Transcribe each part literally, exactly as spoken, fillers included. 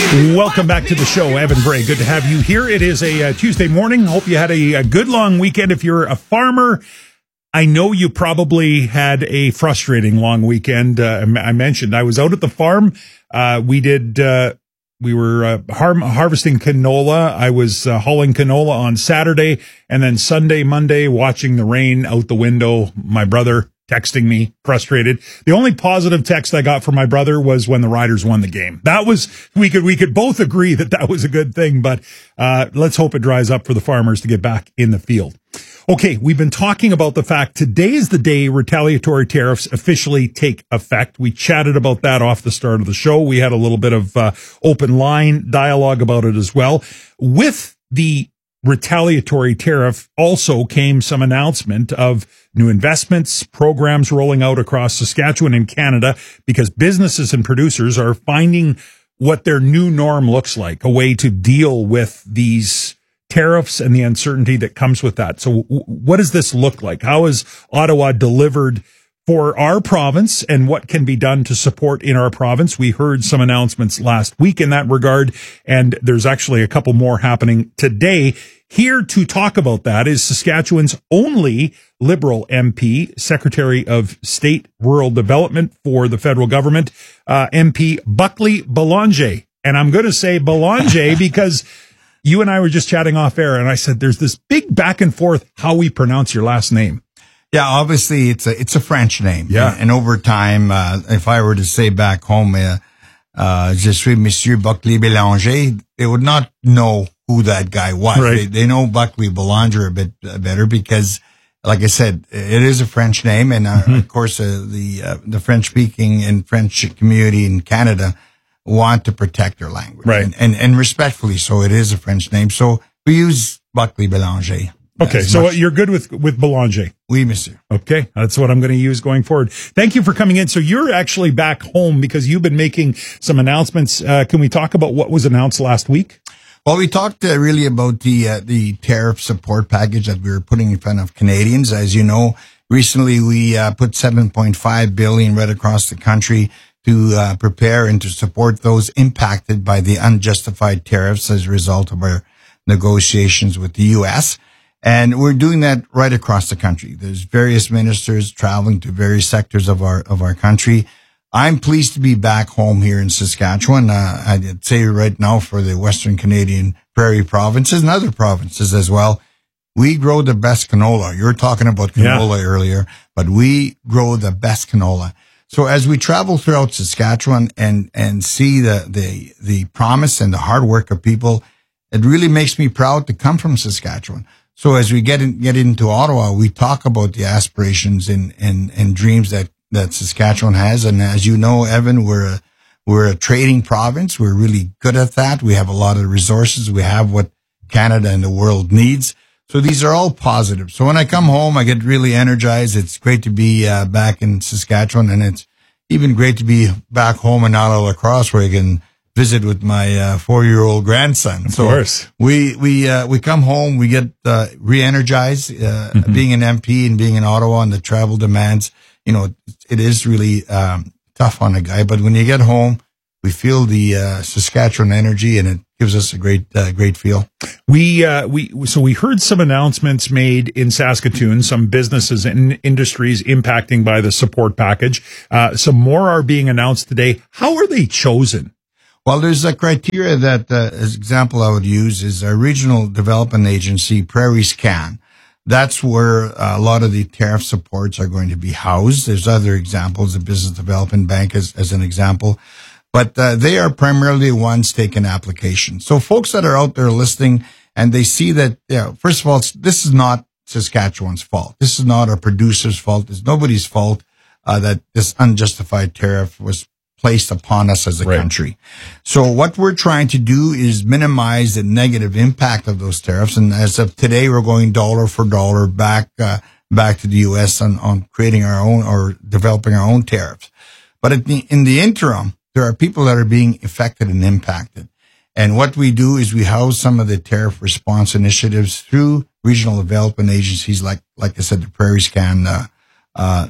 Welcome back to the show, Evan Bray. Good to have you here. It is a uh, Tuesday morning. Hope you had a, a good long weekend. If you're a farmer, I know you probably had a frustrating long weekend. Uh, I mentioned I was out at the farm. Uh, we did, uh, we were uh, har- harvesting canola. I was uh, hauling canola on Saturday, and then Sunday, Monday, watching the rain out the window. My brother texting me, frustrated. The only positive text I got from my brother was when the Riders won the game. That was, we could, we could both agree that that was a good thing, but, uh, let's hope it dries up for the farmers to get back in the field. Okay. We've been talking about the fact today is the day retaliatory tariffs officially take effect. We chatted about that off the start of the show. We had a little bit of, uh, open line dialogue about it as well. With the retaliatory tariff also came some announcement of new investments, programs rolling out across Saskatchewan and Canada, because businesses and producers are finding what their new norm looks like, a way to deal with these tariffs and the uncertainty that comes with that. So w- what does this look like? How is Ottawa delivered for our province, and what can be done to support in our province? We heard some announcements last week in that regard, and there's actually a couple more happening today. Here to talk about that is Saskatchewan's only Liberal M P, Secretary of State Rural Development for the federal government, uh, M P Buckley Belanger. And I'm going to say Belanger because you and I were just chatting off air, and I said there's this big back and forth how we pronounce your last name. Yeah, obviously it's a it's a French name. Yeah, and, and over time, uh, if I were to say back home, uh, uh, je suis Monsieur Buckley Belanger, they would not know who that guy was. Right. They, they know Buckley Belanger a bit uh, better because, like I said, it is a French name, and uh, mm-hmm. of course, uh, the uh, the French speaking and French community in Canada want to protect their language, right? And and, and respectfully, so it is a French name. So we use Buckley Belanger. Okay, so much. You're good with with Belanger. Oui, monsieur. Okay, that's what I'm going to use going forward. Thank you for coming in. So you're actually back home because you've been making some announcements. Uh, can we talk about what was announced last week? Well, we talked uh, really about the uh, the tariff support package that we were putting in front of Canadians. As you know, recently we uh, put seven point five billion dollars right across the country to uh, prepare and to support those impacted by the unjustified tariffs as a result of our negotiations with the U S. And we're doing that right across the country. There's various ministers traveling to various sectors of our, of our country. I'm pleased to be back home here in Saskatchewan. Uh, I'd say right now for the Western Canadian Prairie provinces and other provinces as well. We grow the best canola. You were talking about canola yeah. earlier, but we grow the best canola. So as we travel throughout Saskatchewan and, and see the, the, the promise and the hard work of people, it really makes me proud to come from Saskatchewan. So as we get in, get into Ottawa, we talk about the aspirations and, and, and dreams that, that Saskatchewan has. And as you know, Evan, we're a, we're a trading province. We're really good at that. We have a lot of resources. We have what Canada and the world needs. So these are all positive. So when I come home, I get really energized. It's great to be uh, back in Saskatchewan, and it's even great to be back home in Ottawa La Crosse, where I can visit with my uh, four-year-old grandson. Of so course. we we uh, we come home, we get uh, re-energized. Uh, mm-hmm. Being an M P and being in Ottawa and the travel demands, you know, it is really um, tough on a guy. But when you get home, we feel the uh, Saskatchewan energy, and it gives us a great uh, great feel. We uh, we so we heard some announcements made in Saskatoon, some businesses and industries impacting by the support package. Uh, some more are being announced today. How are they chosen? Well, there's a criteria that, uh, as example I would use is a regional development agency, Prairie Scan. That's where uh, a lot of the tariff supports are going to be housed. There's other examples, the Business Development Bank as, as an example. But uh, they are primarily the ones taking applications. So folks that are out there listening and they see that, you know, first of all, this is not Saskatchewan's fault. This is not our producer's fault. It's nobody's fault uh, that this unjustified tariff was placed upon us as a right. country. So what we're trying to do is minimize the negative impact of those tariffs. And as of today, we're going dollar for dollar back uh, back to the U S on, on creating our own or developing our own tariffs. But in the, in the interim, there are people that are being affected and impacted. And what we do is we house some of the tariff response initiatives through regional development agencies like, like I said, the Prairie Scan uh, uh,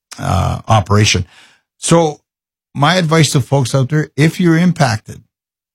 uh, operation. So my advice to folks out there, if you're impacted,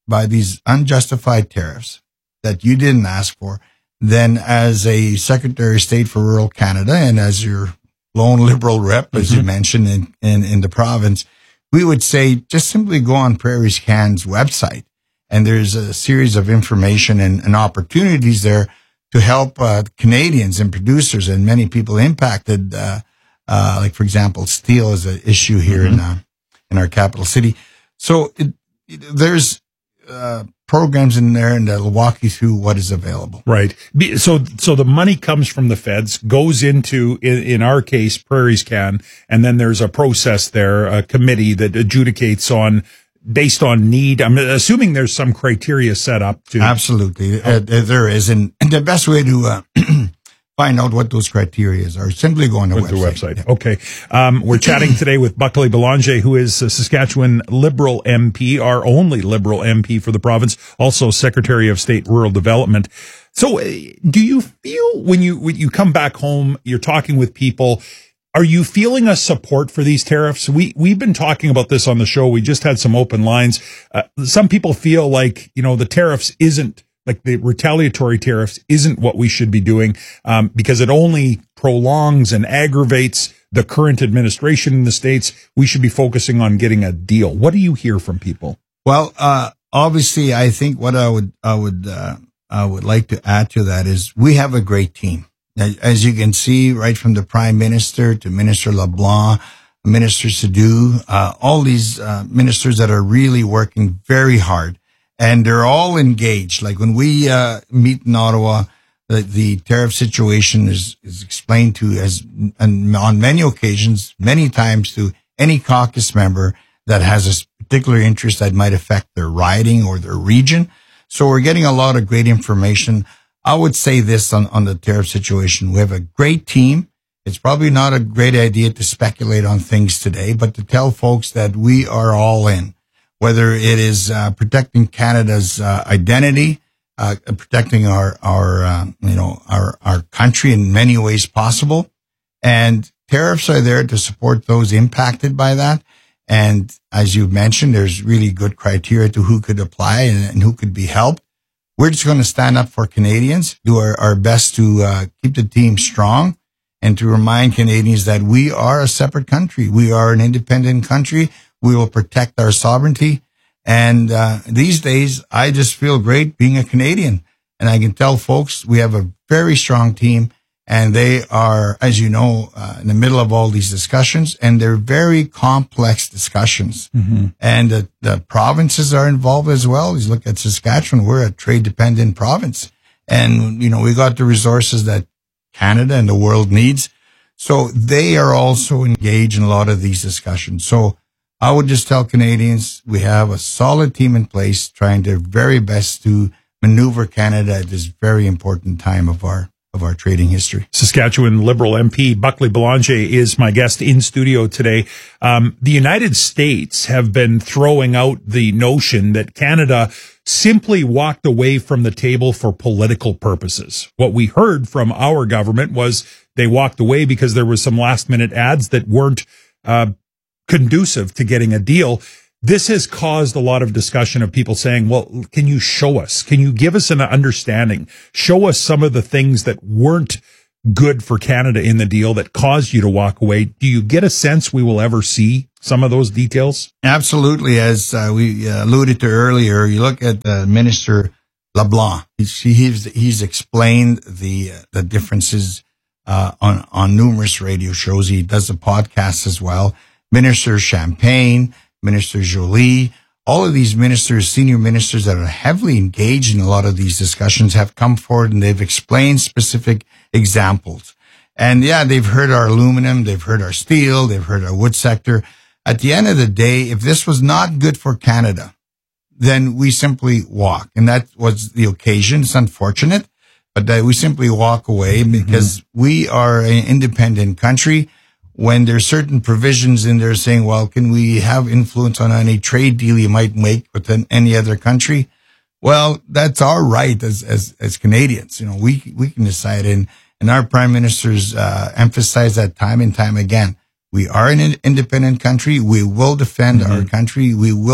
by these unjustified tariffs that you didn't ask for, then as a Secretary of State for Rural Canada and as your lone Liberal rep, mm-hmm. as you mentioned in, in, in the province, we would say just simply go on PrairieScan's website. And there's a series of information and, and opportunities there to help uh, Canadians and producers and many people impacted, uh, uh, like, for example, steel is an issue here mm-hmm. in uh, in our capital city. So it, it, there's uh, programs in there, and they'll walk you through what is available. Right. So so the money comes from the feds, goes into, in, in our case, PrairieScan, and then there's a process there, a committee that adjudicates on based on need. I'm assuming there's some criteria set up to. Absolutely. Oh. Uh, there is. And, and the best way to uh, find out what those criteria are simply go on the with website. The website. Okay. Um, we're chatting today with Buckley Belanger, who is a Saskatchewan Liberal M P, our only Liberal M P for the province, also Secretary of State Rural Development. So uh, do you feel when you, when you come back home, you're talking with people, are you feeling a support for these tariffs? We, we've been talking about this on the show. We just had some open lines. Uh, some people feel like, you know, the tariffs isn't, like the retaliatory tariffs isn't what we should be doing, um, because it only prolongs and aggravates the current administration in the States. We should be focusing on getting a deal. What do you hear from people? Well, uh, obviously, I think what I would, I would, uh, I would like to add to that is we have a great team. As you can see, right from the Prime Minister to Minister LeBlanc, Minister Sadu, uh, all these uh, ministers that are really working very hard, and they're all engaged. Like when we uh, meet in Ottawa, the, the tariff situation is, is explained to as and on many occasions, many times to any caucus member that has a particular interest that might affect their riding or their region. So we're getting a lot of great information. I would say this on, on the tariff situation. We have a great team. It's probably not a great idea to speculate on things today, but to tell folks that we are all in, whether it is uh, protecting Canada's uh, identity, uh, protecting our, our, uh, you know, our, our country in many ways possible. And tariffs are there to support those impacted by that. And as you mentioned, there's really good criteria to who could apply and, and who could be helped. We're just going to stand up for Canadians, do our, our best to uh, keep the team strong, and to remind Canadians that we are a separate country. We are an independent country. We will protect our sovereignty. And uh, these days, I just feel great being a Canadian. And I can tell folks we have a very strong team, and they are, as you know, uh, in the middle of all these discussions, and they're very complex discussions. Mm-hmm. And the, the provinces are involved as well. You look at Saskatchewan, we're a trade-dependent province. And, you know, we got the resources that Canada and the world needs. So they are also engaged in a lot of these discussions. So I would just tell Canadians we have a solid team in place trying their very best to maneuver Canada at this very important time of our of our trading history. Saskatchewan Liberal M P Buckley Belanger is my guest in studio today. Um, the United States have been throwing out the notion that Canada simply walked away from the table for political purposes. What we heard from our government was they walked away because there was some last minute ads that weren't uh, conducive to getting a deal. This has caused a lot of discussion of people saying, well, can you show us? Can you give us an understanding? Show us some of the things that weren't good for Canada in the deal that caused you to walk away. Do you get a sense we will ever see some of those details? Absolutely. As uh, we uh, alluded to earlier, you look at uh, Minister LeBlanc. He's, he's, he's explained the uh, the differences uh, on, on numerous radio shows. He does a podcast as well. Minister Champagne, Minister Jolie, all of these ministers, senior ministers that are heavily engaged in a lot of these discussions have come forward and they've explained specific examples. And yeah, they've heard our aluminum, they've heard our steel, they've heard our wood sector. At the end of the day, if this was not good for Canada, then we simply walk. And that was the occasion. It's unfortunate, but uh, we simply walk away because mm-hmm. we are an independent country. When there's certain provisions in there saying, well, can we have influence on any trade deal you might make with an, any other country? Well, that's our right as, as, as Canadians. You know, we, we can decide. And, and our prime ministers, uh, emphasize that time and time again. We are an independent country. We will defend mm-hmm. our country. We will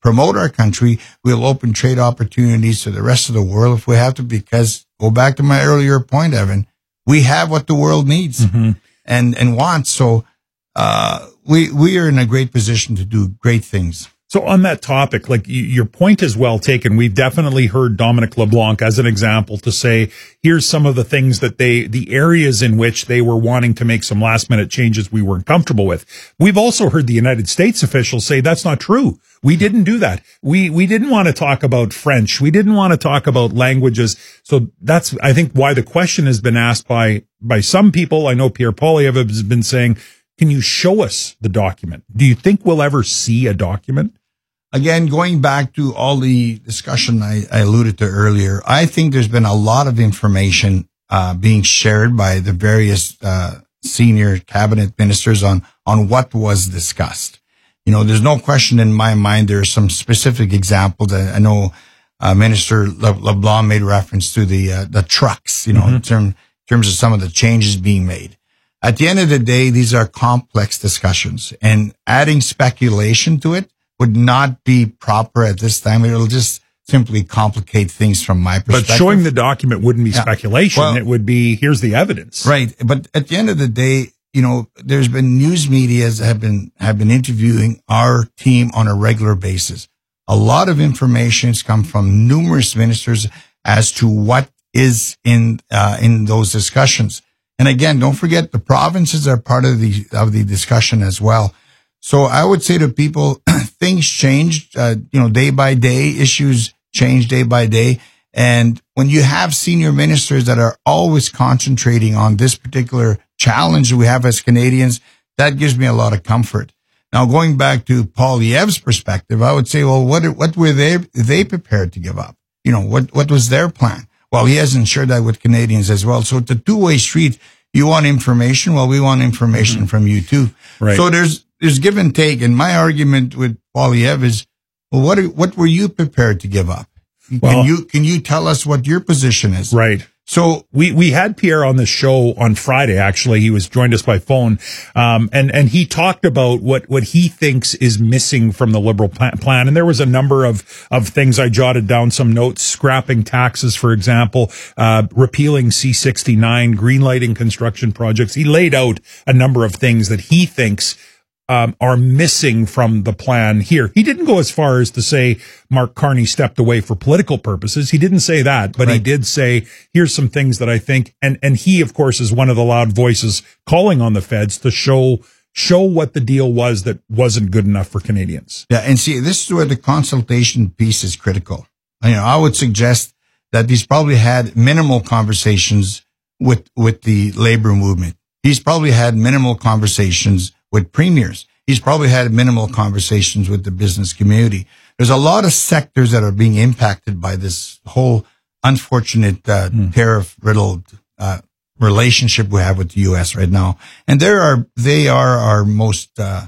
promote our country. We'll open trade opportunities to the rest of the world if we have to, because go back to my earlier point, Evan, we have what the world needs mm-hmm. and, and wants. So, uh, we, we are in a great position to do great things. So on that topic, like your point is well taken. We've definitely heard Dominic LeBlanc as an example to say, here's some of the things that they, the areas in which they were wanting to make some last minute changes we weren't comfortable with. We've also heard the United States officials say that's not true. We didn't do that. We, we didn't want to talk about French. We didn't want to talk about languages. So that's, I think, why the question has been asked by, by some people. I know Pierre Poilievre has been saying, can you show us the document? Do you think we'll ever see a document? Again, going back to all the discussion I, I alluded to earlier, I think there's been a lot of information uh, being shared by the various uh, senior cabinet ministers on, on what was discussed. You know, there's no question in my mind. There are some specific examples. I, I know uh, Minister Le, LeBlanc made reference to the uh, the trucks, you know, mm-hmm. in, term, in terms of some of the changes being made. At the end of the day, these are complex discussions, and adding speculation to it would not be proper at this time. It'll just simply complicate things from my perspective. But showing the document wouldn't be yeah. speculation. Well, it would be, here's the evidence. Right. But at the end of the day, you know, there's been news medias that have been, have been interviewing our team on a regular basis. A lot of information has come from numerous ministers as to what is in, uh, in those discussions. And again, don't forget the provinces are part of the, of the discussion as well. So I would say to people, things changed, uh, you know, day by day, issues change day by day. And when you have senior ministers that are always concentrating on this particular challenge we have as Canadians, that gives me a lot of comfort. Now, going back to Poilievre's perspective, I would say, well, what, what were they, they prepared to give up? You know, what, what was their plan? Well, he hasn't shared that with Canadians as well. So it's a two-way street. You want information? Well, we want information mm-hmm. from you too. Right. So there's, There's give and take, and my argument with Poilievre is, well, what are, what were you prepared to give up? Well, can you can you tell us what your position is? Right. So we we had Pierre on the show on Friday. Actually, he was joined us by phone, um, and and he talked about what what he thinks is missing from the Liberal plan. And there was a number of of things I jotted down some notes: scrapping taxes, for example, uh, repealing C sixty-nine, greenlighting construction projects. He laid out a number of things that he thinks Um, are missing from the plan here. He didn't go as far as to say Mark Carney stepped away for political purposes. He didn't say that, but right. he did say, here's some things that I think, and, and he, of course, is one of the loud voices calling on the feds to show, show what the deal was that wasn't good enough for Canadians. Yeah. And see, this is where the consultation piece is critical. You know, I would suggest that he's probably had minimal conversations with, with the labor movement. He's probably had minimal conversations with premiers. He's probably had minimal conversations with the business community. There's a lot of sectors that are being impacted by this whole unfortunate uh, mm. tariff-riddled uh, relationship we have with the U S right now. And there are, they are our most, uh,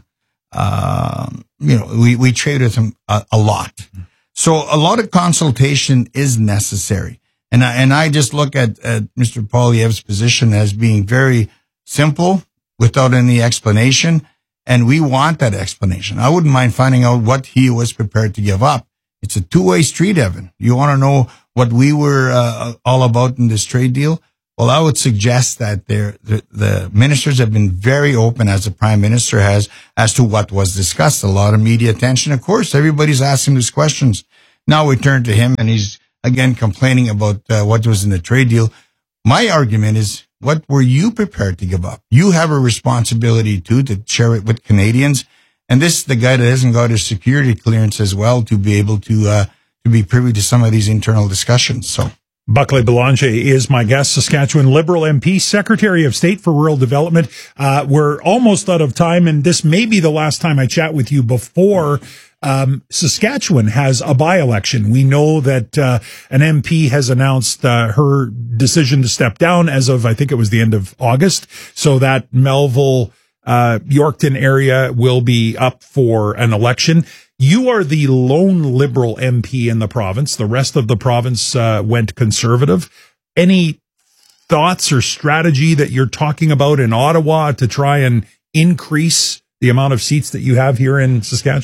uh, you know, we, we trade with them a, a lot. Mm. So a lot of consultation is necessary. And I, and I just look at, at Mister Poilievre's position as being very simple, without any explanation. And we want that explanation. I wouldn't mind finding out what he was prepared to give up. It's a two-way street, Evan. You want to know what we were uh, all about in this trade deal? Well, I would suggest that the, the ministers have been very open, as the prime minister has, as to what was discussed. A lot of media attention. Of course, everybody's asking these questions. Now we turn to him, and he's again complaining about uh, what was in the trade deal. My argument is, what were you prepared to give up? You have a responsibility too to share it with Canadians. And this is the guy that hasn't got his security clearance as well to be able to, uh, to be privy to some of these internal discussions. So Buckley Belanger is my guest, Saskatchewan Liberal M P, Secretary of State for Rural Development. Uh, we're almost out of time, and this may be the last time I chat with you before Um, Saskatchewan has a by-election. We know that uh, an M P has announced uh, her decision to step down as of, I think it was the end of August, so that Melville, uh, Yorkton area will be up for an election. You are the lone Liberal M P in the province. The rest of the province uh, went Conservative. Any thoughts or strategy that you're talking about in Ottawa to try and increase the amount of seats that you have here in Saskatchewan?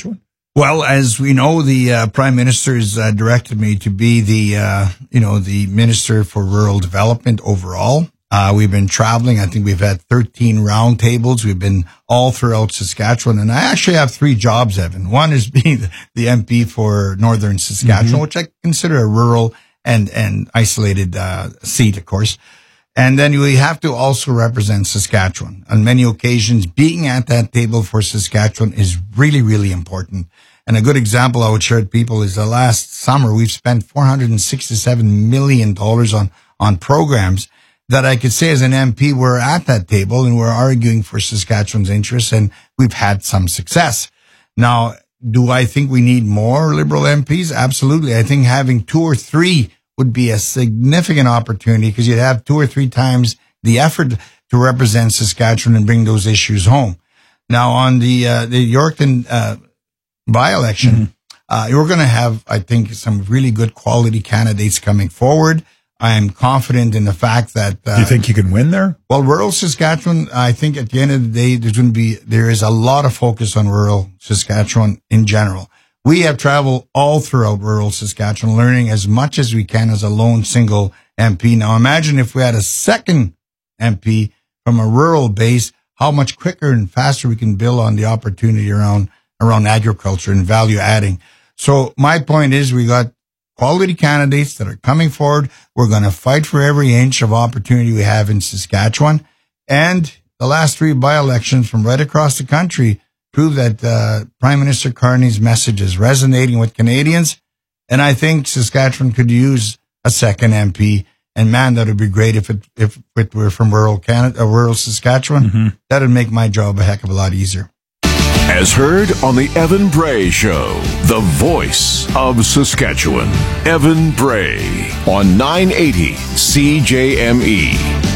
Well, as we know, the uh, Prime Minister has uh, directed me to be the, uh, you know, the Minister for Rural Development overall. Uh, we've been traveling. I think we've had thirteen roundtables. We've been all throughout Saskatchewan. And I actually have three jobs, Evan. One is being the, the M P for Northern Saskatchewan, mm-hmm. which I consider a rural and, and isolated uh, seat, of course. And then we have to also represent Saskatchewan. On many occasions, being at that table for Saskatchewan is really, really important. And a good example I would share with people is the last summer, we've spent four hundred sixty-seven million dollars on, on programs that I could say as an M P, we're at that table and we're arguing for Saskatchewan's interests, and we've had some success. Now, do I think we need more Liberal M Ps? Absolutely. I think having two or three would be a significant opportunity because you'd have two or three times the effort to represent Saskatchewan and bring those issues home. Now, on the uh, the Yorkton uh, by-election, mm-hmm. uh, you're going to have, I think, some really good quality candidates coming forward. I am confident in the fact that... Uh, Do you think you can win there? Well, rural Saskatchewan, I think at the end of the day, there's going to be, there is a lot of focus on rural Saskatchewan in general. We have traveled all throughout rural Saskatchewan, learning as much as we can as a lone single M P. Now imagine if we had a second M P from a rural base, how much quicker and faster we can build on the opportunity around, around agriculture and value adding. So my point is we got quality candidates that are coming forward. We're going to fight for every inch of opportunity we have in Saskatchewan. And the last three by-elections from right across the country prove that uh, Prime Minister Carney's message is resonating with Canadians. And I think Saskatchewan could use a second M P. And man, that would be great if it if it were from rural Canada, uh, rural Saskatchewan. Mm-hmm. That would make my job a heck of a lot easier. As heard on the Evan Bray Show, the voice of Saskatchewan, Evan Bray on nine eighty C J M E.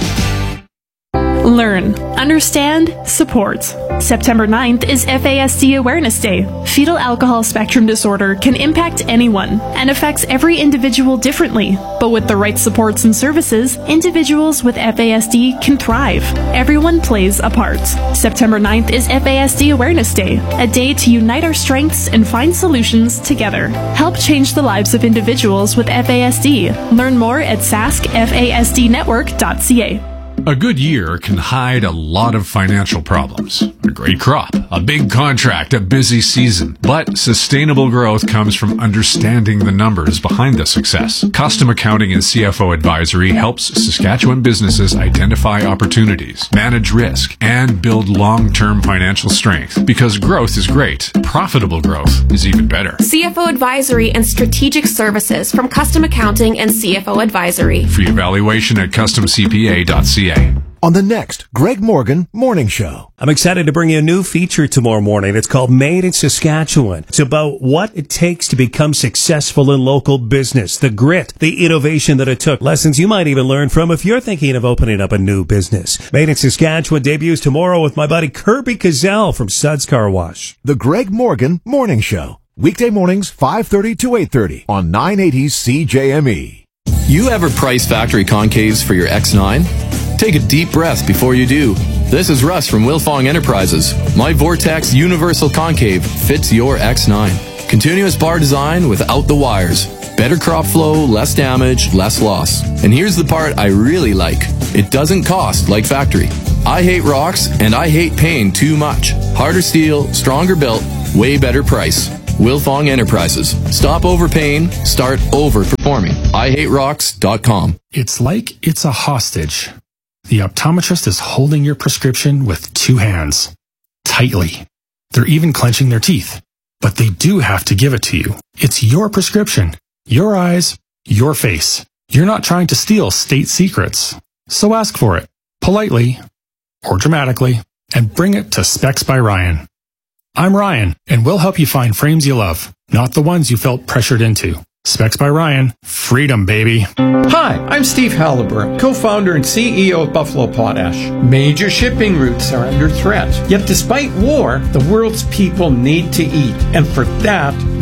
Learn, understand, support. September ninth is F A S D Awareness Day. Fetal alcohol spectrum disorder can impact anyone and affects every individual differently. But with the right supports and services, individuals with F A S D can thrive. Everyone plays a part. September ninth is F A S D Awareness Day, a day to unite our strengths and find solutions together. Help change the lives of individuals with F A S D. Learn more at sask f a s d network dot c a. A good year can hide a lot of financial problems. A great crop, a big contract, a busy season. But sustainable growth comes from understanding the numbers behind the success. Custom Accounting and C F O Advisory helps Saskatchewan businesses identify opportunities, manage risk, and build long-term financial strength. Because growth is great, profitable growth is even better. C F O Advisory and Strategic Services from Custom Accounting and C F O Advisory. Free evaluation at custom c p a dot c a. On the next Greg Morgan Morning Show. I'm excited to bring you a new feature tomorrow morning. It's called Made in Saskatchewan. It's about what it takes to become successful in local business, the grit, the innovation that it took, lessons you might even learn from if you're thinking of opening up a new business. Made in Saskatchewan debuts tomorrow with my buddy Kirby Cazell from Suds Car Wash. The Greg Morgan Morning Show. Weekday mornings, five thirty to eight thirty on nine eighty C J M E. You ever price factory concaves for your X nine? Take a deep breath before you do. This is Russ from Wilfong Enterprises. My Vortex Universal Concave fits your X nine. Continuous bar design without the wires. Better crop flow, less damage, less loss. And here's the part I really like. It doesn't cost like factory. I hate rocks and I hate paying too much. Harder steel, stronger built, way better price. Wilfong Enterprises. Stop overpaying, start overperforming. I hate rocks dot com. It's like it's a hostage. The optometrist is holding your prescription with two hands, tightly. They're even clenching their teeth. But they do have to give it to you. It's your prescription, your eyes, your face. You're not trying to steal state secrets. So ask for it, politely or dramatically, and bring it to Specs by Ryan. I'm Ryan, and we'll help you find frames you love, not the ones you felt pressured into. Specs by Ryan. Freedom, baby. Hi, I'm Steve Halliburton, co-founder and C E O of Buffalo Potash. Major shipping routes are under threat. Yet despite war, the world's people need to eat. And for that,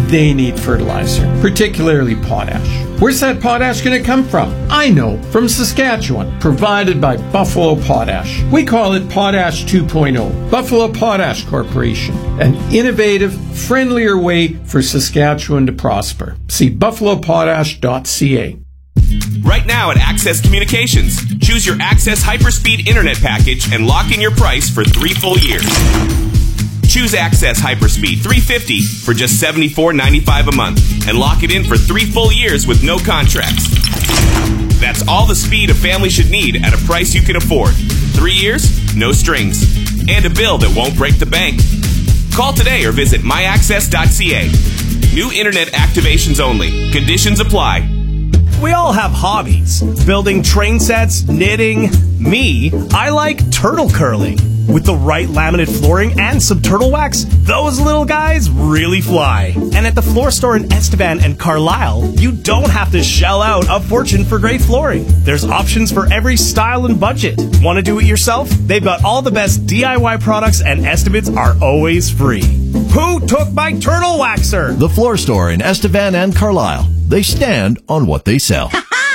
they need fertilizer, particularly potash. Where's that potash going to come from? I know, from Saskatchewan, provided by Buffalo Potash. We call it Potash two point oh. Buffalo Potash Corporation, an innovative, friendlier way for Saskatchewan to prosper. See buffalo potash dot c a. Right now at Access Communications, choose your Access Hyperspeed Internet package and lock in your price for three full years. Choose Access Hyperspeed three fifty for just seventy-four ninety-five a month and lock it in for three full years with no contracts. That's all the speed a family should need at a price you can afford. Three years, no strings, and a bill that won't break the bank. Call today or visit my access dot c a. New internet activations only. Conditions apply. We all have hobbies. Building train sets, knitting. Me, I like turtle curling. With the right laminate flooring and some turtle wax, those little guys really fly. And at the floor store in Estevan and Carlisle, you don't have to shell out a fortune for great flooring. There's options for every style and budget. Want to do it yourself? They've got all the best D I Y products and estimates are always free. Who took my turtle waxer? The floor store in Estevan and Carlisle. They stand on what they sell.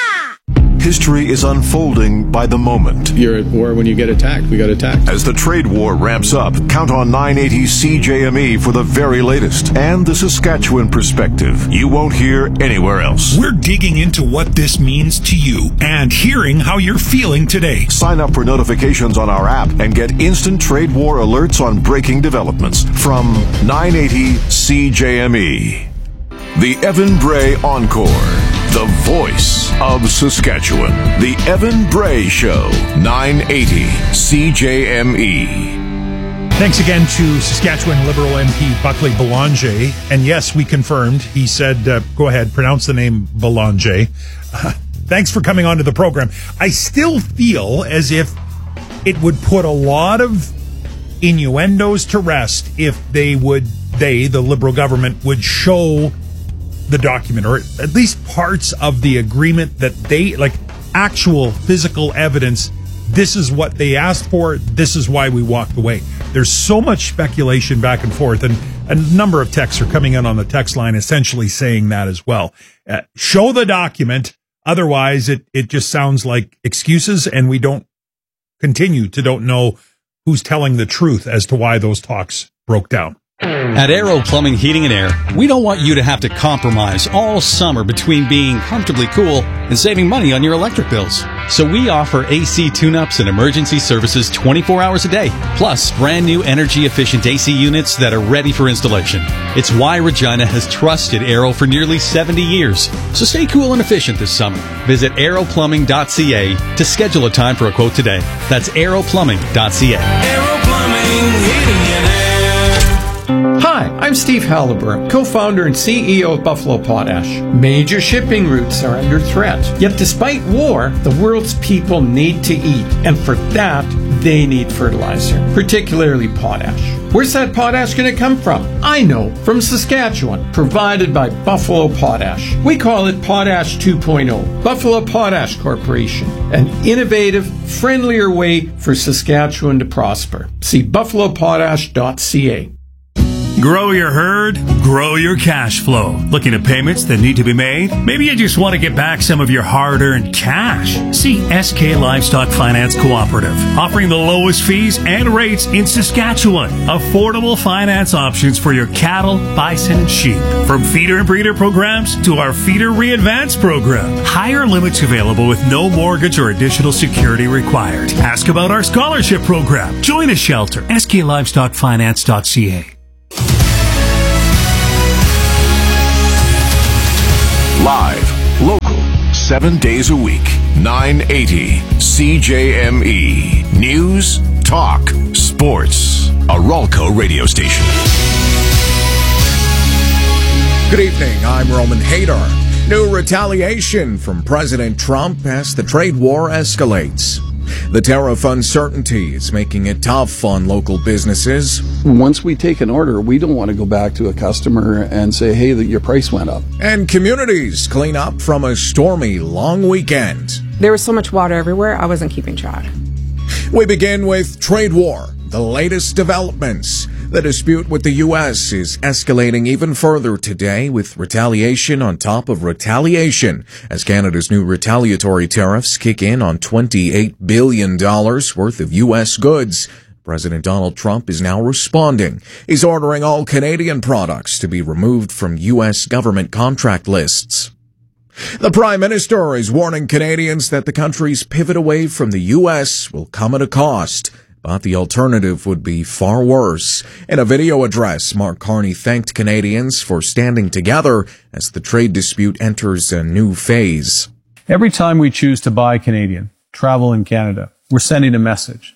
History is unfolding by the moment. You're at war when you get attacked. We got attacked. As the trade war ramps up, count on nine eighty C J M E for the very latest and the Saskatchewan perspective you won't hear anywhere else. We're digging into what this means to you and hearing how you're feeling today. Sign up for notifications on our app and get instant trade war alerts on breaking developments from nine eighty C J M E. The Evan Bray Encore. The voice of Saskatchewan. The Evan Bray Show. nine eighty C J M E. Thanks again to Saskatchewan Liberal M P Buckley Belanger. And yes, we confirmed. He said, uh, go ahead, pronounce the name Belanger. Uh, thanks for coming on to the program. I still feel as if it would put a lot of innuendos to rest if they would, they, the Liberal government, would show the document, or at least parts of the agreement that they, like actual physical evidence. This is what they asked for. This is why we walked away. There's so much speculation back and forth, and a number of texts are coming in on the text line essentially saying that as well. Uh, show the document. Otherwise, it, it just sounds like excuses, and we don't continue to don't know who's telling the truth as to why those talks broke down. At Aero Plumbing, Heating and Air, we don't want you to have to compromise all summer between being comfortably cool and saving money on your electric bills. So we offer A C tune-ups and emergency services twenty-four hours a day, plus brand new energy-efficient A C units that are ready for installation. It's why Regina has trusted Aero for nearly seventy years. So stay cool and efficient this summer. Visit aero plumbing dot c a to schedule a time for a quote today. That's aero plumbing dot c a. Aero Plumbing, Heating and Air. Hi, I'm Steve Halliburton, co-founder and C E O of Buffalo Potash. Major shipping routes are under threat. Yet despite war, the world's people need to eat. And for that, they need fertilizer, particularly potash. Where's that potash going to come from? I know, from Saskatchewan, provided by Buffalo Potash. We call it Potash two point oh. Buffalo Potash Corporation, an innovative, friendlier way for Saskatchewan to prosper. See buffalo potash dot c a. Grow your herd, grow your cash flow. Looking at payments that need to be made? Maybe you just want to get back some of your hard-earned cash. See S K Livestock Finance Cooperative, offering the lowest fees and rates in Saskatchewan. Affordable finance options for your cattle, bison, and sheep. From feeder and breeder programs to our feeder re-advance program. Higher limits available with no mortgage or additional security required. Ask about our scholarship program. Join a shelter. S K Livestock Finance dot c a. Live, local, seven days a week. nine eighty C J M E. News, talk, sports. A Ralco radio station. Good evening, I'm Roman Hadar. New retaliation from President Trump as the trade war escalates. The tariff uncertainty is making it tough on local businesses. Once we take an order, we don't want to go back to a customer and say, hey, that your price went up. And communities clean up from a stormy long weekend. There was so much water everywhere, I wasn't keeping track. We begin with trade war, the latest developments. The dispute with the U S is escalating even further today with retaliation on top of retaliation as Canada's new retaliatory tariffs kick in on twenty-eight billion dollars worth of U S goods. President Donald Trump is now responding. He's ordering all Canadian products to be removed from U S government contract lists. The Prime Minister is warning Canadians that the country's pivot away from the U S will come at a cost. But the alternative would be far worse. In a video address, Mark Carney thanked Canadians for standing together as the trade dispute enters a new phase. Every time we choose to buy Canadian, travel in Canada, we're sending a message.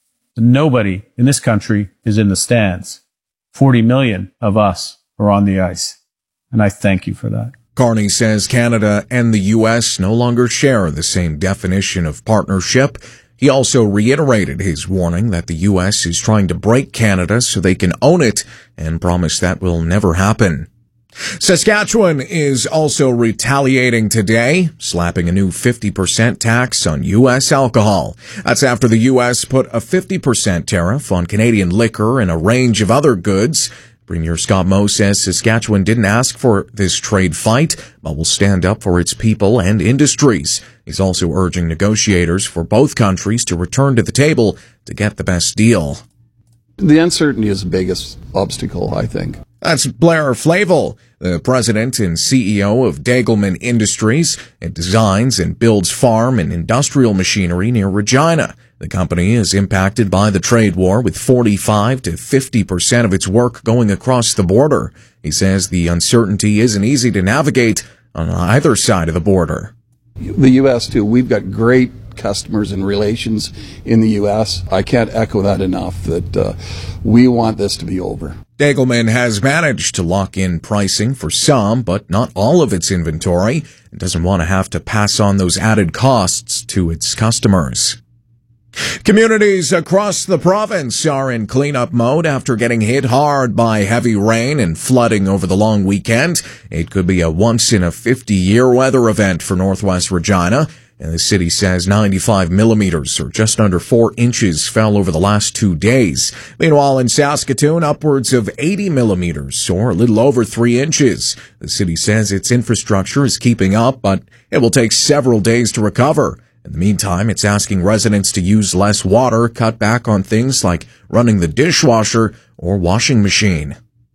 Nobody in this country is in the stands. forty million of us are on the ice. And I thank you for that. Carney says Canada and the U S no longer share the same definition of partnership. He also reiterated his warning that the U S is trying to break Canada so they can own it and promised that will never happen. Saskatchewan is also retaliating today, slapping a new fifty percent tax on U S alcohol. That's after the U S put a fifty percent tariff on Canadian liquor and a range of other goods. Premier Scott Moe says Saskatchewan didn't ask for this trade fight, but will stand up for its people and industries. He's also urging negotiators for both countries to return to the table to get the best deal. The uncertainty is the biggest obstacle, I think. That's Blair Flavel, the president and C E O of Degelman Industries. It designs and builds farm and industrial machinery near Regina. The company is impacted by the trade war with forty-five to fifty percent of its work going across the border. He says the uncertainty isn't easy to navigate on either side of the border. The U S, too, we've got great customers and relations in the U S. I can't echo that enough, that uh, we want this to be over. Degelman has managed to lock in pricing for some, but not all of its inventory. It doesn't want to have to pass on those added costs to its customers. Communities across the province are in cleanup mode after getting hit hard by heavy rain and flooding over the long weekend. It could be a once-in-a-fifty-year weather event for Northwest Regina. And the city says ninety-five millimeters, or just under four inches, fell over the last two days. Meanwhile, in Saskatoon, upwards of eighty millimeters, or a little over three inches. The city says its infrastructure is keeping up, but it will take several days to recover. In the meantime, it's asking residents to use less water, cut back on things like running the dishwasher or washing machine.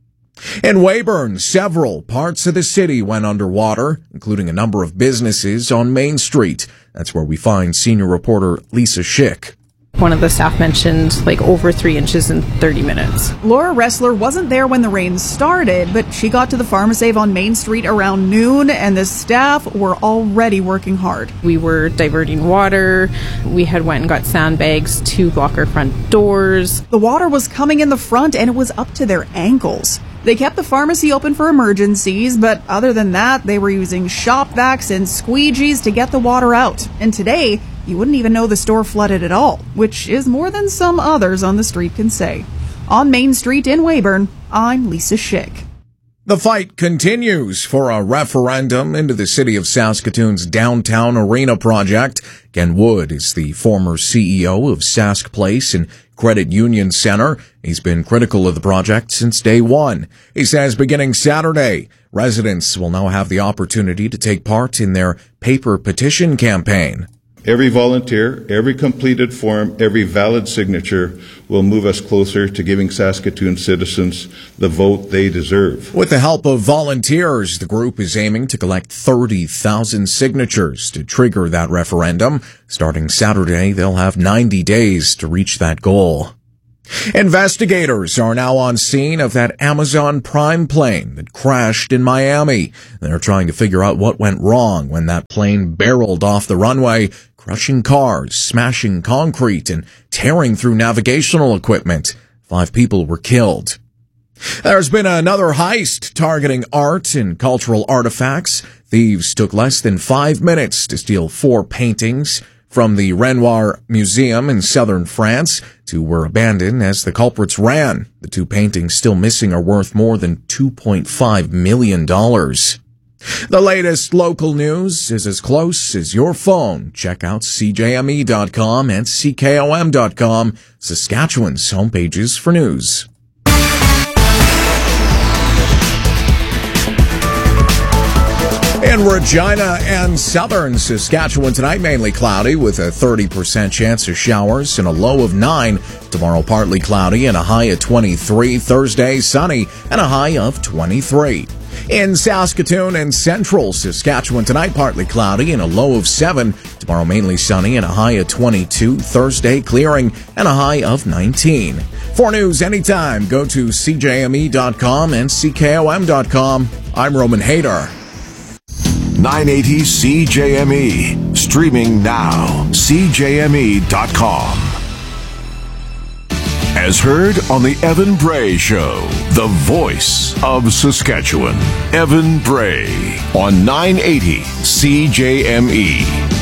In Weyburn, several parts of the city went underwater, including a number of businesses on Main Street. That's where we find senior reporter Lisa Schick. One of the staff mentioned like over three inches in thirty minutes. Laura Ressler wasn't there when the rain started, but she got to the Pharmasave on Main Street around noon, and the staff were already working hard. We were diverting water. We had went and got sandbags to block our front doors. The water was coming in the front, and it was up to their ankles. They kept the pharmacy open for emergencies, but other than that, they were using shop vacs and squeegees to get the water out. And today, you wouldn't even know the store flooded at all, which is more than some others on the street can say. On Main Street in Weyburn, I'm Lisa Schick. The fight continues for a referendum into the city of Saskatoon's downtown arena project. Ken Wood is the former C E O of Sask Place and Credit Union Center. He's been critical of the project since day one. He says beginning Saturday, residents will now have the opportunity to take part in their paper petition campaign. Every volunteer, every completed form, every valid signature will move us closer to giving Saskatoon citizens the vote they deserve. With the help of volunteers, the group is aiming to collect thirty thousand signatures to trigger that referendum. Starting Saturday, they'll have ninety days to reach that goal. Investigators are now on scene of that Amazon Prime plane that crashed in Miami. They're trying to figure out what went wrong when that plane barreled off the runway, crushing cars, smashing concrete, and tearing through navigational equipment. Five people were killed. There's been another heist targeting art and cultural artifacts. Thieves took less than five minutes to steal four paintings from the Renoir Museum in southern France. Two were abandoned as the culprits ran. The two paintings still missing are worth more than two point five million dollars. The latest local news is as close as your phone. Check out C J M E dot com and C K O M dot com, Saskatchewan's homepages for news. In Regina and southern Saskatchewan tonight, mainly cloudy with a thirty percent chance of showers and a low of nine. Tomorrow, partly cloudy and a high of twenty-three. Thursday, sunny and a high of twenty-three. In Saskatoon and central Saskatchewan tonight, partly cloudy and a low of seven. Tomorrow, mainly sunny and a high of twenty-two. Thursday, clearing and a high of nineteen. For news anytime, go to C J M E dot com and C K O M dot com. I'm Roman Hader. nine eighty C J M E. Streaming now. C J M E dot com. As heard on the Evan Bray Show, the voice of Saskatchewan. Evan Bray on nine eighty C J M E.